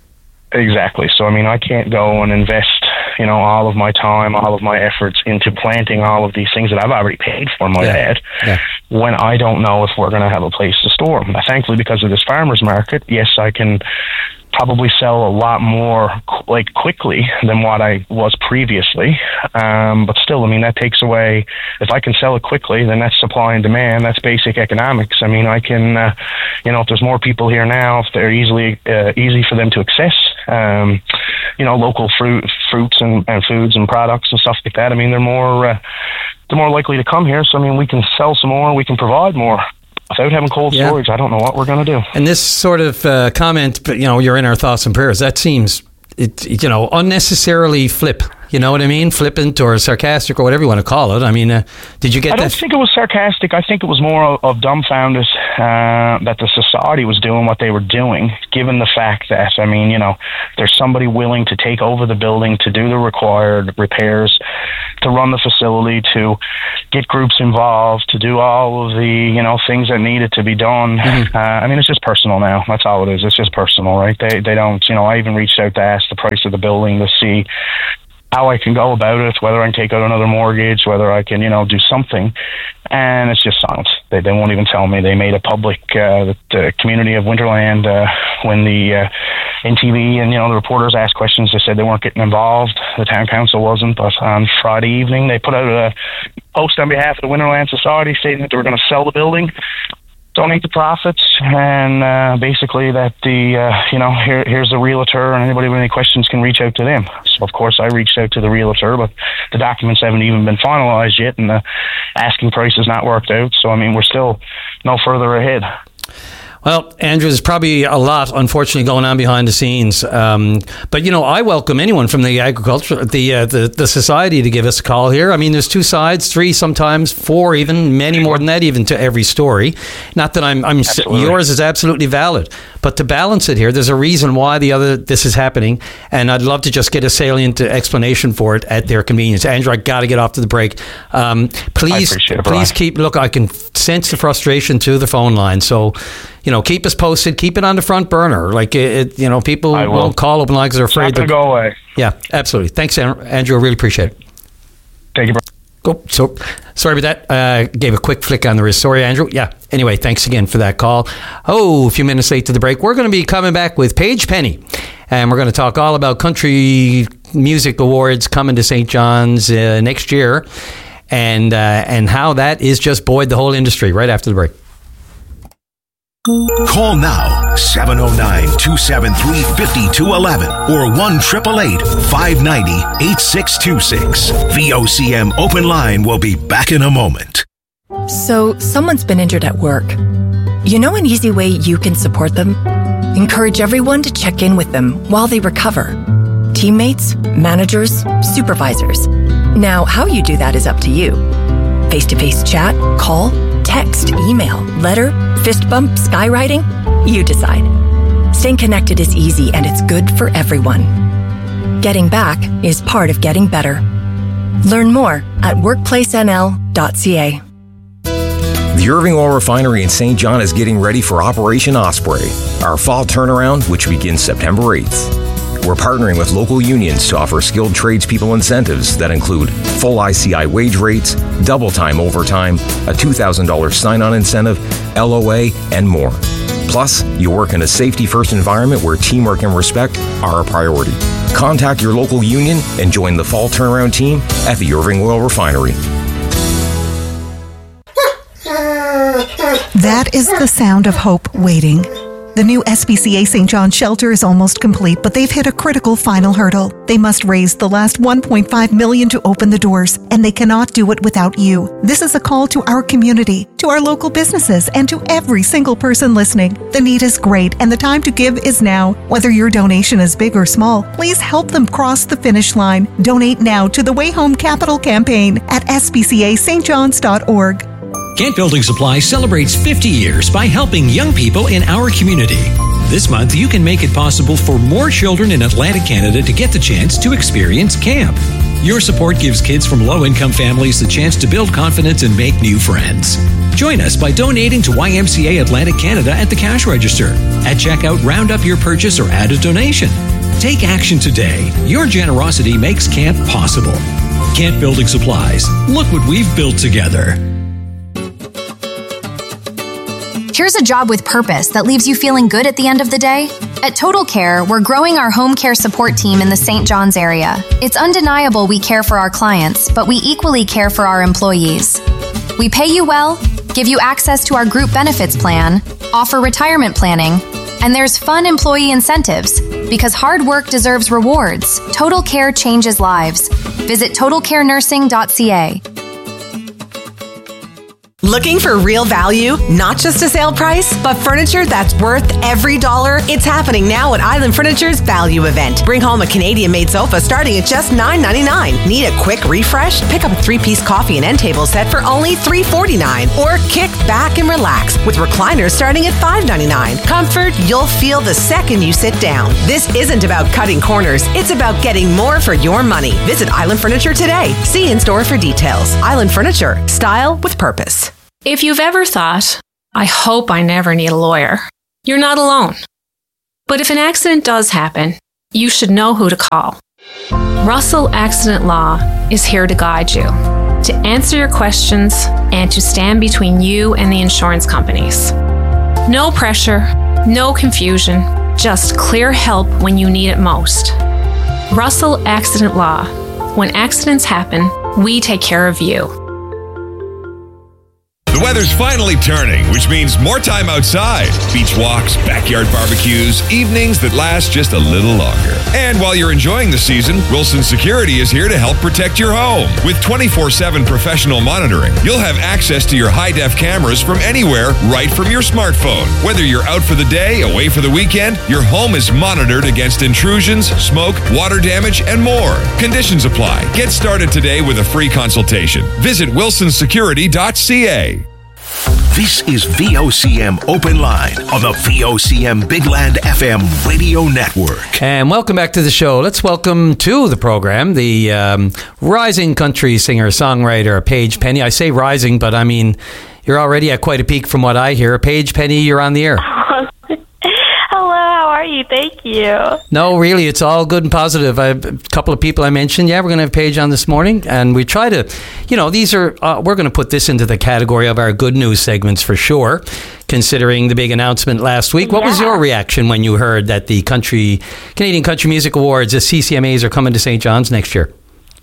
Exactly. So, I mean, I can't go and invest, you know, all of my time, all of my efforts into planting all of these things that I've already paid for, my yeah. dad, yeah. when I don't know if we're going to have a place to store them. Thankfully, because of this farmer's market, yes, I can probably sell a lot more like quickly than what I was previously. Um, but still, I mean, that takes away, if I can sell it quickly, then that's supply and demand. That's basic economics. I mean, I can, uh, you know, if there's more people here now, if they're easily, uh, easy for them to access, um, you know, local fruit, fruits and, and foods and products and stuff like that. I mean, they're more, uh, they're more likely to come here. So, I mean, we can sell some more, we can provide more. Without having cold Yeah. storage, I don't know what we're going to do. And this sort of uh, comment, but you know, you're in our thoughts and prayers. That seems, it, you know, unnecessarily flip. You know what I mean? Flippant or sarcastic or whatever you want to call it. I mean, uh, did you get I that? don't think it was sarcastic. I think it was more of, of dumbfounded uh, that the society was doing what they were doing, given the fact that, I mean, you know, there's somebody willing to take over the building, to do the required repairs, to run the facility, to get groups involved, to do all of the, you know, things that needed to be done. Mm-hmm. Uh, I mean, it's just personal now. That's all it is. It's just personal, right? They, they don't, you know, I even reached out to ask the price of the building to see how I can go about it, whether I can take out another mortgage, whether I can, you know, do something. And it's just silence. They, they won't even tell me. They made a public, uh, the, the community of Winterland, uh, when the uh, N T V and, you know, the reporters asked questions, they said they weren't getting involved. The town council wasn't. But on Friday evening, they put out a post on behalf of the Winterland Society stating that they were going to sell the building, donate the profits, and uh, basically that the, uh, you know, here, here's the realtor, and anybody with any questions can reach out to them. So, of course, I reached out to the realtor, but the documents haven't even been finalized yet, and the asking price has not worked out. So, I mean, we're still no further ahead. Well, Andrew, there's probably a lot, unfortunately, going on behind the scenes. Um, but, you know, I welcome anyone from the agriculture, the, uh, the the society to give us a call here. I mean, there's two sides, three sometimes, four even, many more than that even to every story. Not that I'm, I'm yours is absolutely valid. But to balance it here, there's a reason why the other this is happening. And I'd love to just get a salient explanation for it at their convenience. Andrew, I got to get off to the break. Um, please, it, please keep, look, I can sense the frustration to the phone line. So, you know, keep us posted. Keep it on the front burner. Like, it, you know, people will. won't call open line because they're afraid it's not gonna go away. Yeah, absolutely. Thanks, Andrew. I really appreciate it. Thank you, bro. Oh, so sorry about that. Uh, gave a quick flick on the wrist. Sorry, Andrew. Yeah. Anyway, thanks again for that call. Oh, a few minutes late to the break. We're going to be coming back with Paige Penny, and we're going to talk all about country music awards coming to Saint John's uh, next year, and uh, and how that is just buoyed the whole industry. Right after the break. Call now, seven oh nine, two seven three, five two one one or one eight eight eight, five nine zero, eight six two six. V O C M Open Line will be back in a moment. So, someone's been injured at work. You know an easy way you can support them? Encourage everyone to check in with them while they recover. Teammates, managers, supervisors. Now, how you do that is up to you. Face-to-face chat, call, text, email, letter, fist bump, skywriting? You decide. Staying connected is easy and it's good for everyone. Getting back is part of getting better. Learn more at workplace n l dot c a. The Irving Oil Refinery in Saint John is getting ready for Operation Osprey, our fall turnaround, which begins September eighth. We're partnering with local unions to offer skilled tradespeople incentives that include full I C I wage rates, double time overtime, a two thousand dollars sign-on incentive, L O A, and more. Plus, you work in a safety-first environment where teamwork and respect are a priority. Contact your local union and join the fall turnaround team at the Irving Oil Refinery. That is the sound of hope waiting. The new S P C A Saint John shelter is almost complete, but they've hit a critical final hurdle. They must raise the last one point five million dollars to open the doors, and they cannot do it without you. This is a call to our community, to our local businesses, and to every single person listening. The need is great, and the time to give is now. Whether your donation is big or small, please help them cross the finish line. Donate now to the Way Home Capital Campaign at s p c a st johns dot org. Kent Building Supply celebrates fifty years by helping young people in our community. This month, you can make it possible for more children in Atlantic Canada to get the chance to experience camp. Your support gives kids from low-income families the chance to build confidence and make new friends. Join us by donating to Y M C A Atlantic Canada at the cash register. At checkout, round up your purchase or add a donation. Take action today. Your generosity makes camp possible. Kent Building Supplies. Look what we've built together. Here's a job with purpose that leaves you feeling good at the end of the day. At Total Care, we're growing our home care support team in the Saint John's area. It's undeniable we care for our clients, but we equally care for our employees. We pay you well, give you access to our group benefits plan, offer retirement planning, and there's fun employee incentives. Because hard work deserves rewards, Total Care changes lives. Visit total care nursing dot c a. Looking for real value? Not just a sale price, but furniture that's worth every dollar? It's happening now at Island Furniture's Value Event. Bring home a Canadian-made sofa starting at just nine ninety-nine. Need a quick refresh? Pick up a three-piece coffee and end table set for only three forty-nine. Or kick back and relax with recliners starting at five ninety-nine. Comfort you'll feel the second you sit down. This isn't about cutting corners. It's about getting more for your money. Visit Island Furniture today. See in-store for details. Island Furniture. Style with purpose. If you've ever thought, I hope I never need a lawyer, you're not alone. But if an accident does happen, you should know who to call. Russell Accident Law is here to guide you, to answer your questions, and to stand between you and the insurance companies. No pressure, no confusion, just clear help when you need it most. Russell Accident Law. When accidents happen, we take care of you. The weather's finally turning, which means more time outside. Beach walks, backyard barbecues, evenings that last just a little longer. And while you're enjoying the season, Wilson Security is here to help protect your home. With twenty-four seven professional monitoring, you'll have access to your high-def cameras from anywhere, right from your smartphone. Whether you're out for the day, away for the weekend, your home is monitored against intrusions, smoke, water damage, and more. Conditions apply. Get started today with a free consultation. Visit wilson security dot c a. This is V O C M Open Line on the V O C M Big Land F M radio network. And welcome back to the show. Let's welcome to the program the um, rising country singer-songwriter, Paige Penny. I say rising, but I mean, you're already at quite a peak from what I hear. Paige Penny, you're on the air. Hello, how are you? Thank you. No, really, it's all good and positive. I have a couple of people I mentioned. Yeah, we're going to have Paige on this morning, and we try to, you know, these are, uh, we're going to put this into the category of our good news segments for sure, considering the big announcement last week. What yeah. was your reaction when you heard that the country Canadian Country Music Awards, the C C M As, are coming to Saint John's next year?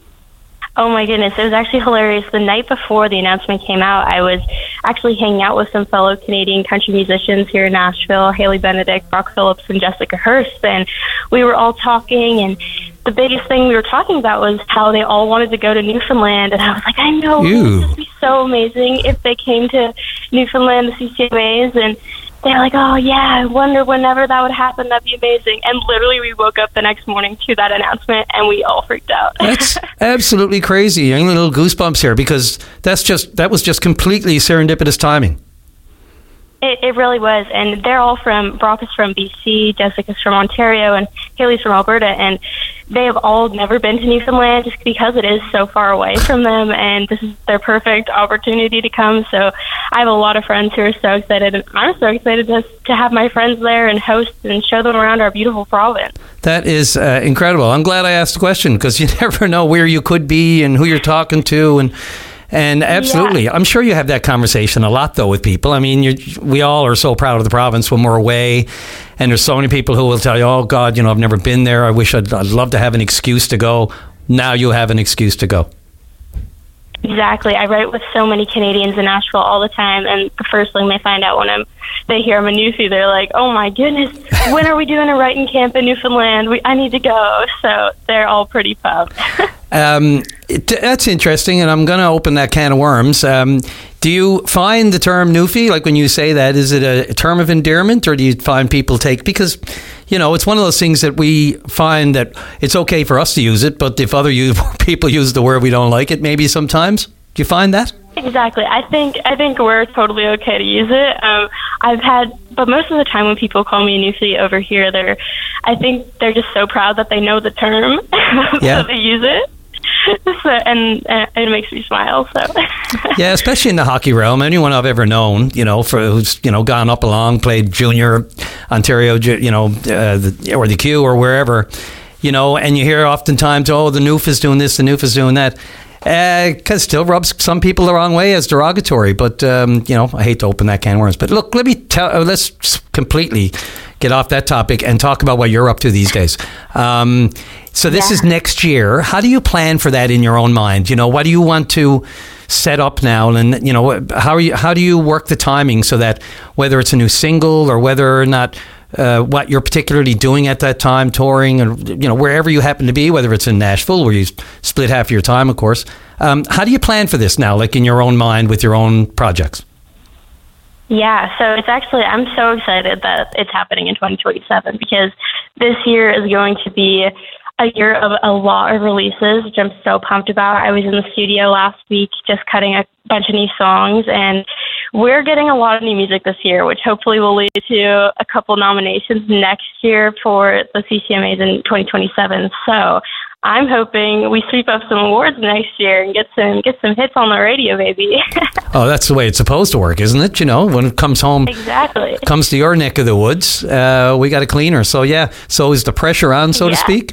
Oh my goodness, it was actually hilarious. The night before the announcement came out, I was actually hanging out with some fellow Canadian country musicians here in Nashville, Haley Benedict, Brock Phillips, and Jessica Hurst, and we were all talking, and the biggest thing we were talking about was how they all wanted to go to Newfoundland, and I was like, I know, it would just be so amazing if they came to Newfoundland, the C C M As, and they're like, oh, yeah, I wonder whenever that would happen. That'd be amazing. And literally, we woke up the next morning to that announcement, and we all freaked out. That's absolutely crazy. I'm getting little goosebumps here because that's just that was just completely serendipitous timing. It, it really was. And they're all from, Brock is from B C, Jessica's from Ontario, and Haley's from Alberta. And they have all never been to Newfoundland just because it is so far away from them. And this is their perfect opportunity to come. So I have a lot of friends who are so excited. And I'm so excited to, to have my friends there and host and show them around our beautiful province. That is uh, incredible. I'm glad I asked the question because you never know where you could be and who you're talking to. And And absolutely. Yeah. I'm sure you have that conversation a lot, though, with people. I mean, you're, we all are so proud of the province when we're away. And there's so many people who will tell you, oh, God, you know, I've never been there. I wish I'd, I'd love to have an excuse to go. Now you have an excuse to go. Exactly. I write with so many Canadians in Nashville all the time. And the first thing they find out when I'm, they hear I'm a Newfie, they're like, oh, my goodness, when are we doing a writing camp in Newfoundland? We, I need to go. So they're all pretty pumped. Um, it, that's interesting, and I'm going to open that can of worms. Um, do you find the term Newfie, like when you say that, is it a, a term of endearment, or do you find people take, because, you know, it's one of those things that we find that it's okay for us to use it, but if other use, people use the word, we don't like it maybe sometimes. Do you find that? Exactly. I think I think we're totally okay to use it. Um, I've had, but most of the time when people call me a Newfie over here, they're, I think they're just so proud that they know the term, yeah. so they use it. So, and, and it makes me smile. So yeah, especially in the hockey realm, anyone I've ever known, you know, for who's you know gone up along, played junior Ontario, you know, uh, the, or the Q or wherever, you know, and you hear oftentimes, oh, the Noof is doing this, the Noof is doing that. Because uh, still rubs some people the wrong way as derogatory. But, um, you know, I hate to open that can of worms. But look, let me tell, uh, let's completely get off that topic and talk about what you're up to these days. Um, so this yeah. is next year. How do you plan for that in your own mind? You know, what do you want to set up now? And, you know, how are you, how do you work the timing so that whether it's a new single or whether or not Uh, what you're particularly doing at that time, touring, and you know wherever you happen to be, whether it's in Nashville where you split half of your time, of course. Um, how do you plan for this now, like in your own mind with your own projects? Yeah, so it's actually, I'm so excited that it's happening in twenty twenty-seven because this year is going to be a year of a lot of releases, which I'm so pumped about. I was in the studio last week just cutting a bunch of new songs, and we're getting a lot of new music this year, which hopefully will lead to a couple nominations next year for the C C M As in twenty twenty-seven. So I'm hoping we sweep up some awards next year and get some get some hits on the radio, baby. Oh, that's the way it's supposed to work, isn't it? You know, when it comes home, exactly, comes to your neck of the woods, uh, we got a cleaner. So yeah, so is the pressure on, so yeah. to speak?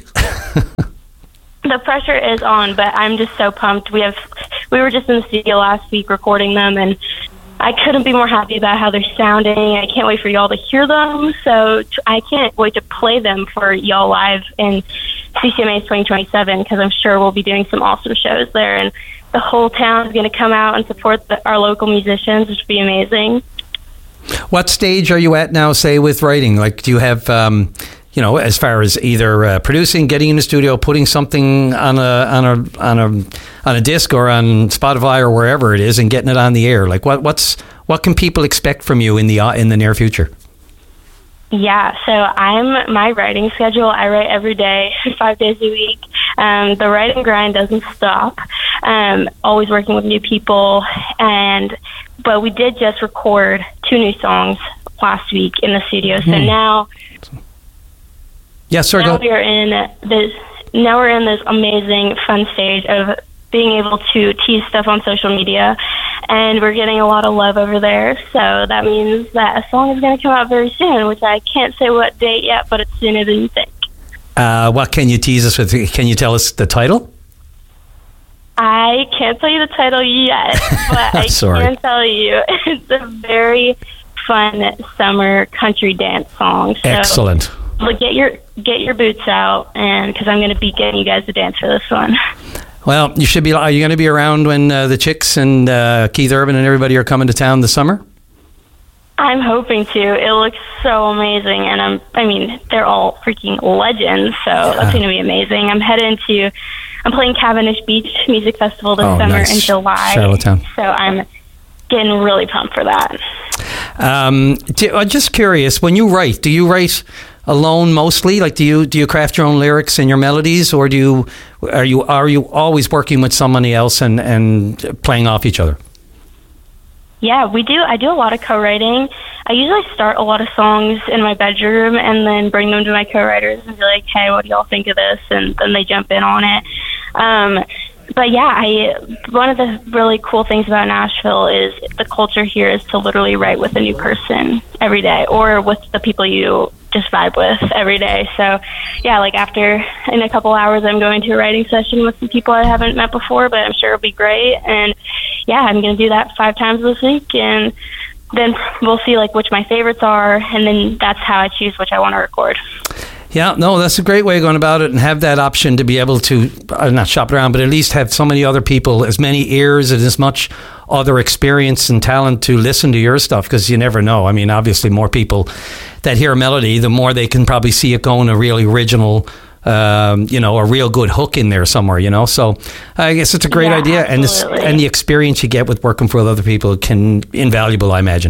The pressure is on, but I'm just so pumped. We have we were just in the studio last week recording them, and I couldn't be more happy about how they're sounding. I can't wait for y'all to hear them. So I can't wait to play them for y'all live in C C M As twenty twenty-seven because I'm sure we'll be doing some awesome shows there. And the whole town is going to come out and support the, our local musicians, which would be amazing. What stage are you at now, say, with writing? Like, do you have, um, you know, as far as either uh, producing, getting in the studio, putting something on a on a on a on a disc or on Spotify or wherever it is, and getting it on the air? Like, what what's what can people expect from you in the uh, in the near future? Yeah, so I'm my writing schedule. I write every day, five days a week. Um, the writing grind doesn't stop. Um, always working with new people, and but we did just record two new songs last week in the studio. So Hmm. now. Yes, sir. Now Go. we are in this. Now we're in this amazing, fun stage of being able to tease stuff on social media, and we're getting a lot of love over there. So that means that a song is going to come out very soon, which I can't say what date yet, but it's sooner than you think. Uh, what can you tease us with? Can you tell us the title? I can't tell you the title yet, but I Sorry. can tell you it's a very fun summer country dance song. So Excellent. Look, get your get your boots out, and because I'm going to be getting you guys to dance for this one. Well, you should be. Are you going to be around when uh, the Chicks and uh, Keith Urban and everybody are coming to town this summer? I'm hoping to. It looks so amazing, and I'm. I mean, they're all freaking legends, so yeah. That's going to be amazing. I'm heading to. I'm playing Cavendish Beach Music Festival this Oh, summer nice. in July, Charlottetown. so I'm getting really pumped for that. Um, do, I'm just curious. When you write, do you write alone mostly? Like, do you do you craft your own lyrics and your melodies, or do you are you are you always working with somebody else and, and playing off each other? Yeah, we do. I do a lot of co-writing. I usually start a lot of songs in my bedroom and then bring them to my co-writers and be like, hey, what do y'all think of this? And then they jump in on it. Um, but yeah, I one of the really cool things about Nashville is the culture here is to literally write with a new person every day, or with the people you just vibe with every day. So yeah, like after in a couple hours I'm going to a writing session with some people I haven't met before, but I'm sure it'll be great. And yeah, I'm going to do that five times this week, and then we'll see like which my favorites are, and then that's how I choose which I want to record. Yeah, no, that's a great way of going about it, and have that option to be able to uh, not shop around, but at least have so many other people, as many ears and as much other experience and talent to listen to your stuff, because you never know. I mean, obviously more people that hear a melody, the more they can probably see it going a really original, um, you know, a real good hook in there somewhere, you know. So I guess it's a great Yeah, idea, and this, absolutely. and the experience you get with working for other people can invaluable, I imagine.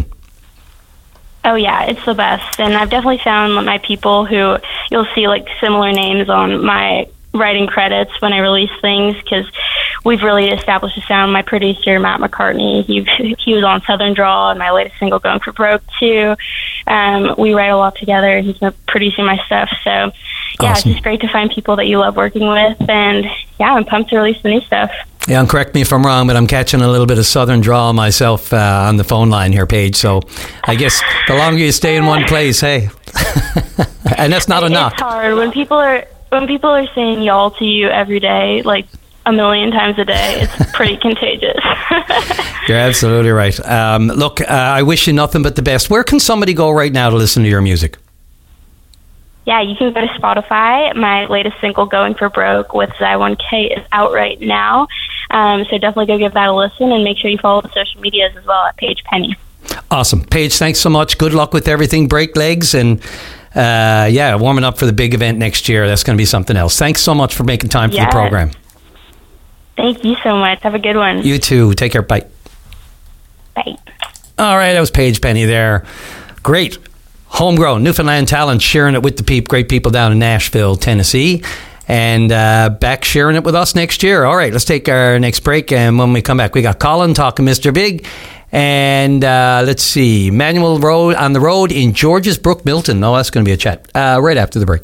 Oh yeah, it's the best. And I've definitely found my people who you'll see like similar names on my writing credits when I release things, because we've really established a sound. My producer, Matt McCartney, he, he was on Southern Draw and my latest single, Going for Broke, too. Um, we write a lot together. He's been producing my stuff. So yeah, Awesome. It's just great to find people that you love working with. And yeah, I'm pumped to release the new stuff. Yeah, and correct me if I'm wrong, but I'm catching a little bit of Southern drawl myself uh, on the phone line here, Paige. So I guess the longer you stay in one place, hey, and that's not a knock. It's hard when people are when people are saying y'all to you every day, like a million times a day, it's pretty contagious. You're absolutely right. Um, look, uh, I wish you nothing but the best. Where can somebody go right now to listen to your music? Yeah, you can go to Spotify. My latest single, Going for Broke, with Zy one K is out right now. Um, so definitely go give that a listen, and make sure you follow the social medias as well at Paige Penny. Awesome. Paige, thanks so much. Good luck with everything. Break legs and, uh, yeah, warming up for the big event next year. That's going to be something else. Thanks so much for making time for yes. the program. Thank you so much. Have a good one. You too. Take care. Bye. Bye. All right, that was Paige Penny there. Great. Homegrown Newfoundland talent, sharing it with the peep, great people down in Nashville, Tennessee, and uh, back sharing it with us next year. All right, let's take our next break, and when we come back, we got Colin talking Mister Big, and uh, let's see, Manuel Road on the road in Georges Brook, Milton. Oh, that's going to be a chat uh, right after the break.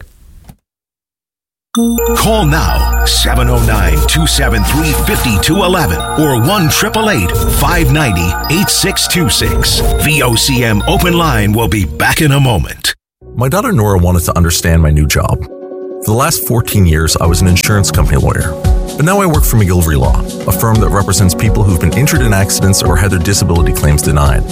Call now, seven oh nine, two seven three, five two one one or one eight eight eight, five nine zero, eight six two six. V O C M Open Line will be back in a moment. My daughter Nora wanted to understand my new job. For the last fourteen years, I was an insurance company lawyer. But now I work for McGillivray Law, a firm that represents people who've been injured in accidents or had their disability claims denied.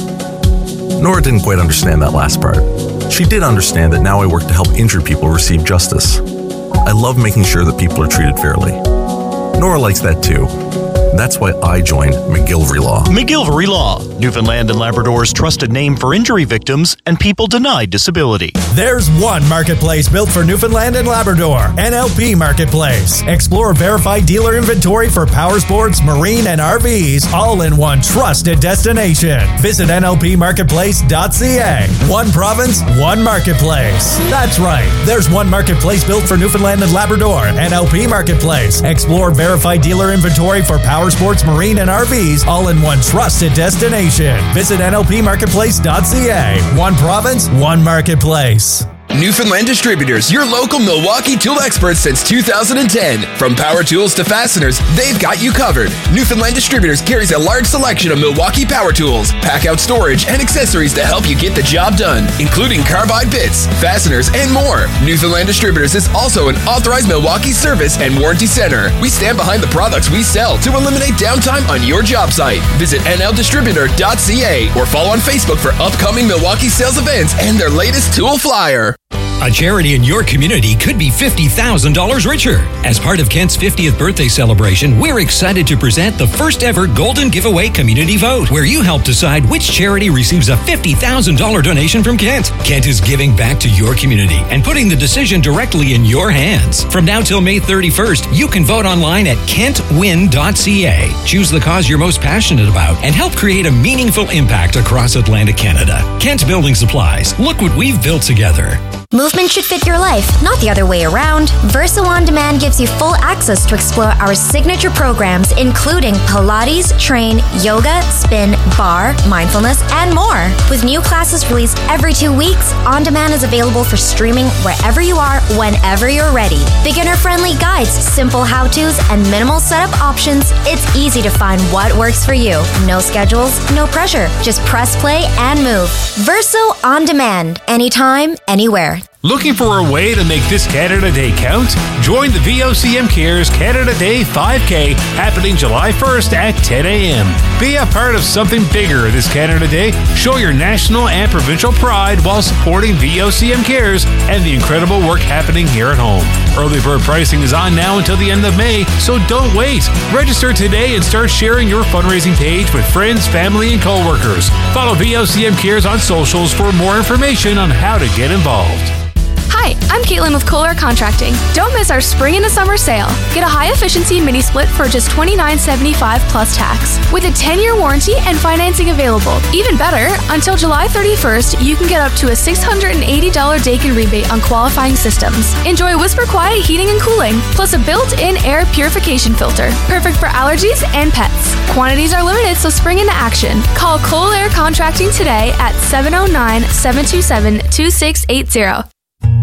Nora didn't quite understand that last part. She did understand that now I work to help injured people receive justice. I love making sure that people are treated fairly. Nora likes that too. That's why I joined McGillivray Law. McGillivray Law, Newfoundland and Labrador's trusted name for injury victims and people denied disability. There's one marketplace built for Newfoundland and Labrador, N L P Marketplace. Explore verified dealer inventory for power sports, marine, and R Vs, all in one trusted destination. Visit N L P marketplace dot C A. One province, one marketplace. That's right. There's one marketplace built for Newfoundland and Labrador, N L P Marketplace. Explore verified dealer inventory for power sports, marine, and R Vs, all in one trusted destination. Visit N L P marketplace dot C A. One province, one marketplace. Newfoundland Distributors, your local Milwaukee tool experts since two thousand ten. From power tools to fasteners, they've got you covered. Newfoundland Distributors carries a large selection of Milwaukee power tools, pack-out storage, and accessories to help you get the job done, including carbide bits, fasteners, and more. Newfoundland Distributors is also an authorized Milwaukee service and warranty center. We stand behind the products we sell to eliminate downtime on your job site. Visit N L distributor dot C A or follow on Facebook for upcoming Milwaukee sales events and their latest tool flyer. A charity in your community could be fifty thousand dollars richer. As part of Kent's fiftieth birthday celebration, we're excited to present the first ever Golden Giveaway Community Vote, where you help decide which charity receives a fifty thousand dollars donation from Kent. Kent is giving back to your community and putting the decision directly in your hands. From now till May thirty-first, you can vote online at kent win dot C A. Choose the cause you're most passionate about and help create a meaningful impact across Atlantic Canada. Kent Building Supplies. Look what we've built together. Movement should fit your life, not the other way around. Verso On Demand gives you full access to explore our signature programs, including Pilates, Train, Yoga, Spin, Bar, Mindfulness, and more. With new classes released every two weeks, On Demand is available for streaming wherever you are, whenever you're ready. Beginner-friendly guides, simple how-tos, and minimal setup options. It's easy to find what works for you. No schedules, no pressure. Just press play and move. Verso On Demand. Anytime, anywhere. Looking for a way to make this Canada Day count? Join the V O C M Cares Canada Day five K happening July first at ten a.m. Be a part of something bigger this Canada Day. Show your national and provincial pride while supporting V O C M Cares and the incredible work happening here at home. Early bird pricing is on now until the end of May, so don't wait. Register today and start sharing your fundraising page with friends, family, and coworkers. Follow V O C M Cares on socials for more information on how to get involved. Hi, I'm Caitlin with Kohler Contracting. Don't miss our spring and summer sale. Get a high-efficiency mini-split for just twenty-nine seventy-five plus tax. With a ten-year warranty and financing available. Even better, until July thirty-first, you can get up to a six hundred eighty dollars Daikin rebate on qualifying systems. Enjoy Whisper Quiet heating and cooling, plus a built-in air purification filter. Perfect for allergies and pets. Quantities are limited, so spring into action. Call Kohler Contracting today at seven oh nine, seven two seven, two six eight zero.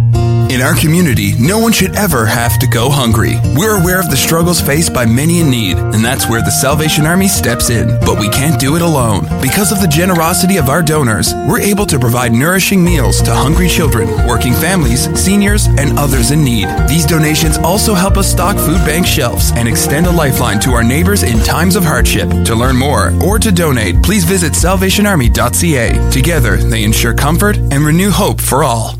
In our community, no one should ever have to go hungry. We're aware of the struggles faced by many in need, and that's where the Salvation Army steps in. But we can't do it alone. Because of the generosity of our donors, we're able to provide nourishing meals to hungry children, working families, seniors, and others in need. These donations also help us stock food bank shelves and extend a lifeline to our neighbors in times of hardship. To learn more or to donate, please visit salvation army dot c a. Together, they ensure comfort and renew hope for all.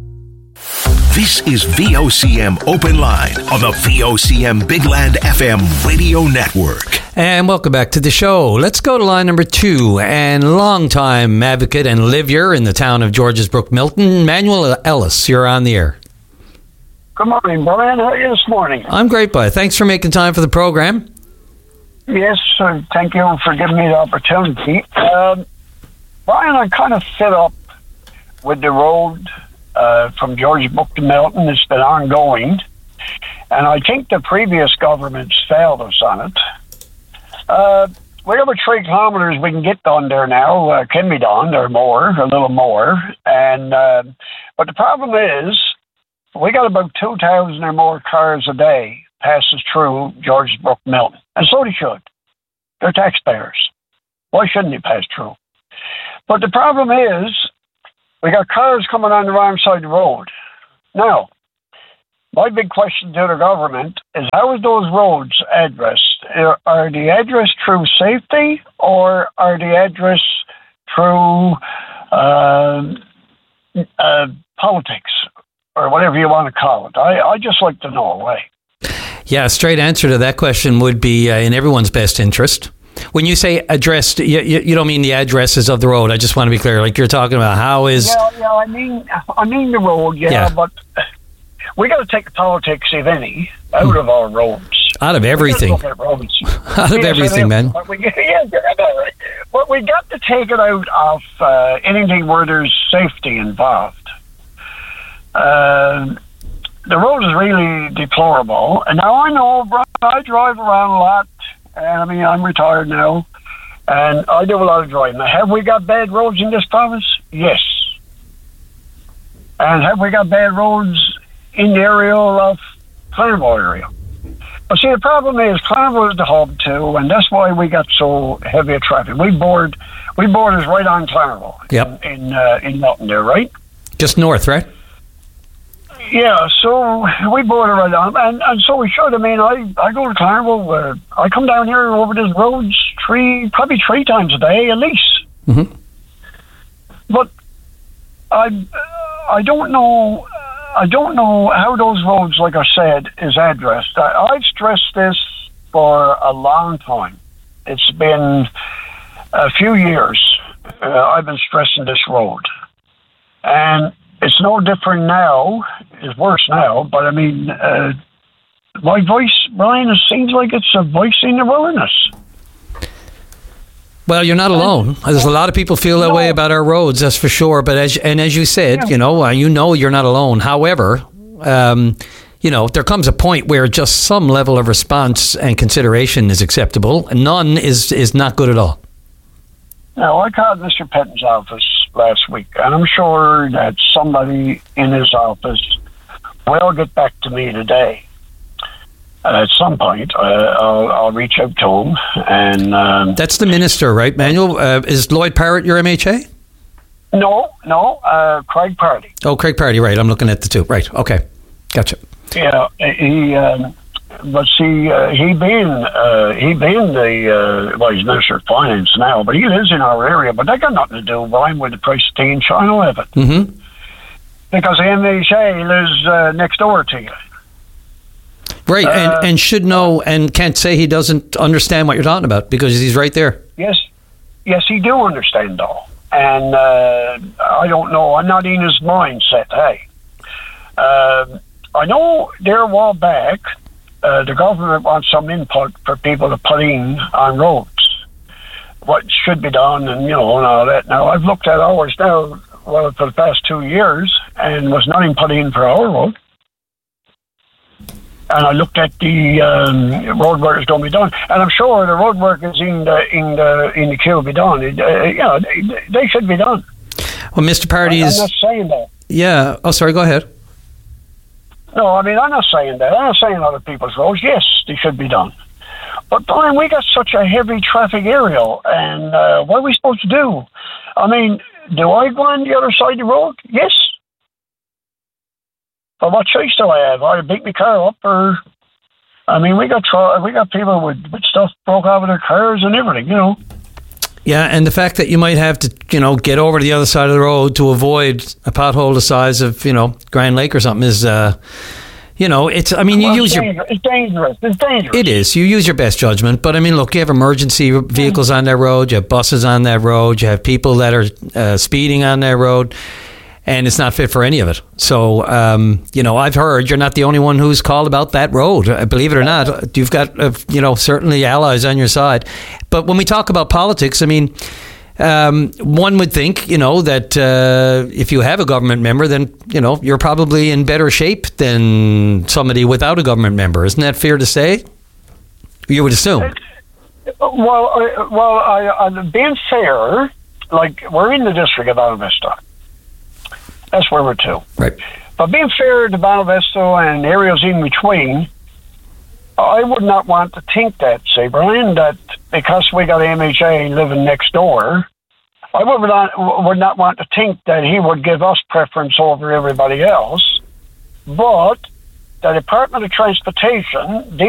This is V O C M Open Line on the V O C M Big Land F M radio network. And welcome back to the show. Let's go to line number two. And longtime advocate and livyere in the town of Georgesbrook, Milton, Manuel Ellis. You're on the air. Good morning, Brian. How are you this morning? I'm great, bud. Thanks for making time for the program. Yes, uh, thank you for giving me the opportunity. Um, Brian, I'm kind of fed up with the road uh, from Georgesbrook to Milton. It's been ongoing, and I think the previous governments failed us on it. Uh, we have three kilometres we can get done there now, uh, can be done, or more, a little more. And uh, but the problem is, we got about two thousand or more cars a day passes through Georgesbrook, Milton, and so they should. They're taxpayers. Why shouldn't they pass through? But the problem is, we got cars coming on the wrong side of the road. Now, my big question to the government is, how is those roads addressed? Are they addressed through safety, or are they addressed through uh, uh, politics, or whatever you want to call it? I, I just like to know why. Yeah, a straight answer to that question would be uh, in everyone's best interest. When you say addressed, you, you, you don't mean the addresses of the road. I just want to be clear. Like, you're talking about how is... Yeah, yeah, I mean, I mean the road, yeah, yeah. But we got to take the politics, if any, out of our roads. Out of everything. Look at roads. Out of yes, everything, man. But we, yeah, right. But we got to take it out of uh, anything where there's safety involved. Uh, the road is really deplorable. And now I know, Brian, I drive around a lot. I mean, I'm retired now, and I do a lot of driving. Have we got bad roads in this province? Yes. And have we got bad roads in the area of Clanville area? But see, the problem is Clanville is the hub too, and that's why we got so heavy a traffic. We board, we board is right on Clanville. Yep. In in, uh, in Milton there, right? Just north, right? Yeah, so we board it right on, and, and so we should. I mean, I, I go to Clanville, uh, I come down here over these roads three, probably three times a day at least. Mm-hmm. But I, I don't know, I don't know how those roads, like I said, is addressed. I, I've stressed this for a long time. It's been a few years. Uh, I've been stressing this road, and it's no different now. It's worse now, but I mean, uh, my voice, Brian, it seems like it's a voice in the wilderness. Well, you're not alone. There's a lot of people feel that no. way about our roads, that's for sure. But as and as you said, yeah. you know, uh, you know, you're not alone. However, um, you know, there comes a point where just some level of response and consideration is acceptable, and none is is not good at all. Now, I called Mister Pettin's office last week, and I'm sure that somebody in his office will get back to me today. Uh, at some point, uh, I'll, I'll reach out to him. And um, that's the minister, right, Manuel? Uh, is Lloyd Parrott your M H A? No, no, uh, Craig Party. Oh, Craig Party, right. I'm looking at the two. Right, okay. Gotcha. Yeah, he... Um, But see, uh, he being uh, he being the uh, well, he's Minister of Finance now, but he lives in our area. But that got nothing to do, Brian, with the price of tea in China eleven. Mm-hmm. Because the M H A lives uh, next door to you, right? Uh, and and should know and can't say he doesn't understand what you're talking about because he's right there. Yes, yes, he do understand though, and uh, I don't know. I'm not in his mindset. Hey, uh, I know there a while back. Uh, the government wants some input for people to put in on roads, what should be done, and you know, and all that. Now, I've looked at ours now, well, for the past two years, and was nothing put in for our road. And I looked at the um, road work is going to be done, and I'm sure the road work is in the in the in the queue to be done. It, uh, you know, they, they should be done. Well, Mister Party I'm is not saying that. Yeah. Oh, sorry. Go ahead. No, I mean, I'm not saying that. I'm not saying other people's roads. Yes, they should be done. But, Brian, we got such a heavy traffic area, and uh, what are we supposed to do? I mean, do I go on the other side of the road? Yes. But what choice do I have? I beat my car up, or... I mean, we got tro- we got people with, with stuff broke out of their cars and everything, you know. Yeah, and the fact that you might have to, you know, get over to the other side of the road to avoid a pothole the size of, you know, Grand Lake or something is, uh, you know, it's, I mean, you well, use it's your... dangerous. It's dangerous. It's dangerous. It is. You use your best judgment. But, I mean, look, you have emergency vehicles on that road. You have buses on that road. You have people that are uh, speeding on that road. And it's not fit for any of it. So, um, you know, I've heard you're not the only one who's called about that road. Believe it or not, you've got, uh, you know, certainly allies on your side. But when we talk about politics, I mean, um, one would think, you know, that uh, if you have a government member, then, you know, you're probably in better shape than somebody without a government member. Isn't that fair to say? You would assume. Well, I, well, I, I, being fair, like, we're in the district of Alvesta. That's where we're to. Right. But being fair to Bonavista and areas in between, I would not want to think that, say, Brian, that because we got M H A living next door, I would not, would not want to think that he would give us preference over everybody else. But the Department of Transportation,